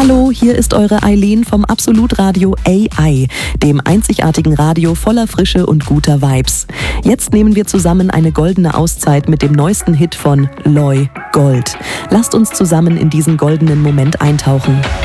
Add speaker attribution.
Speaker 1: Hallo, hier ist eure Eileen vom Absolutradio AI, dem einzigartigen Radio voller Frische und guter Vibes. Jetzt nehmen wir zusammen eine goldene Auszeit mit dem neuesten Hit von Loi, Gold. Lasst uns zusammen in diesen goldenen Moment eintauchen.